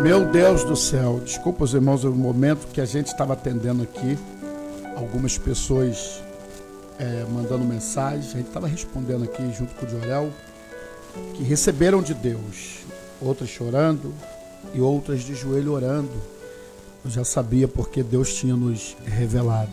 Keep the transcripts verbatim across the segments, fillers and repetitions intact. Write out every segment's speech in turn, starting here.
Meu Deus do céu, desculpa os irmãos, o momento que a gente estava atendendo aqui, algumas pessoas é, mandando mensagem, a gente estava respondendo aqui junto com o Jorel, que receberam de Deus, outras chorando e outras de joelho orando. Eu já sabia porque Deus tinha nos revelado.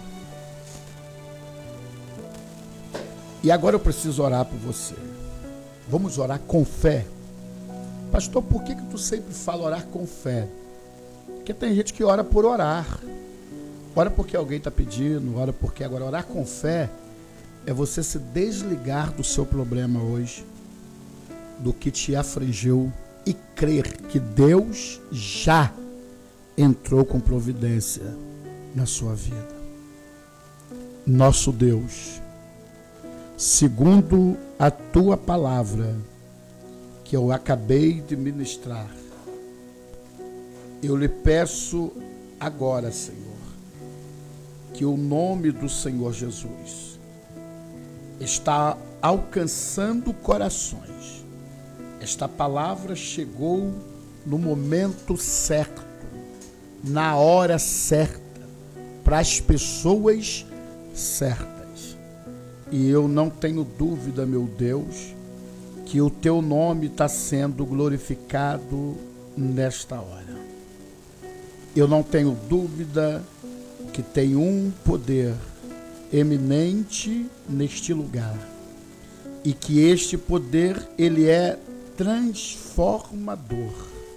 E agora eu preciso orar por você. Vamos orar com fé. Pastor, por que que tu sempre fala orar com fé? Porque tem gente que ora por orar. Ora porque alguém está pedindo, ora porque... Agora, orar com fé é você se desligar do seu problema hoje, do que te afligiu, e crer que Deus já entrou com providência na sua vida. Nosso Deus, segundo a tua palavra, que eu acabei de ministrar, eu lhe peço agora, Senhor, que o nome do Senhor Jesus está alcançando corações. Esta palavra chegou no momento certo, na hora certa, para as pessoas certas. E eu não tenho dúvida, meu Deus, que o teu nome está sendo glorificado nesta hora. Eu não tenho dúvida que tem um poder eminente neste lugar e que este poder, ele é transformador.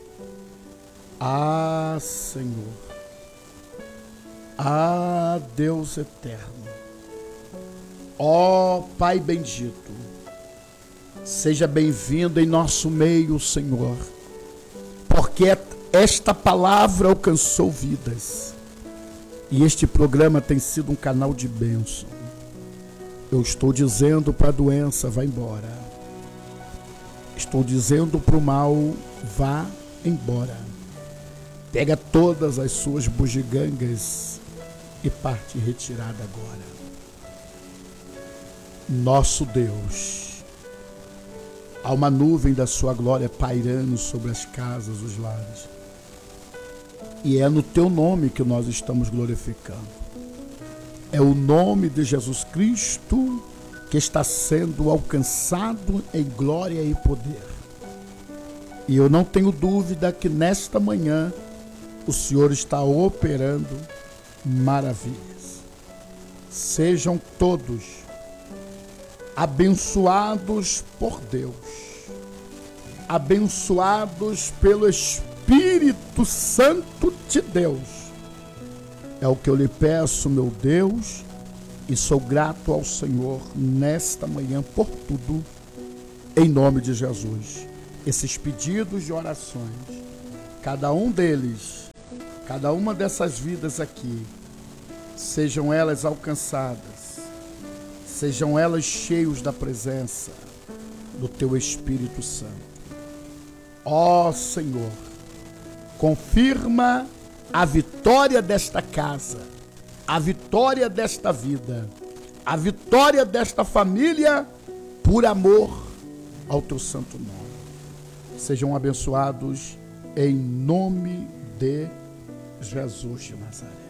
Ah, Senhor, ah, Deus eterno, ó Pai bendito, seja bem-vindo em nosso meio, Senhor, porque esta palavra alcançou vidas e este programa tem sido um canal de bênção. Eu estou dizendo para a doença, vá embora. Estou dizendo para o mal, vá embora. Pega todas as suas bugigangas e parte retirada agora. Nosso Deus, há uma nuvem da sua glória pairando sobre as casas, os lares. E é no teu nome que nós estamos glorificando. É o nome de Jesus Cristo que está sendo alcançado em glória e poder. E eu não tenho dúvida que nesta manhã o Senhor está operando maravilhas. Sejam todos abençoados por Deus, abençoados pelo Espírito Santo de Deus. É o que eu lhe peço, meu Deus, e sou grato ao Senhor nesta manhã por tudo, em nome de Jesus. Esses pedidos de orações, cada um deles, cada uma dessas vidas aqui, sejam elas alcançadas, sejam elas cheios da presença do teu Espírito Santo. Ó Senhor, confirma a vitória desta casa, a vitória desta vida, a vitória desta família, por amor ao teu santo nome. Sejam abençoados em nome de Jesus de Nazaré.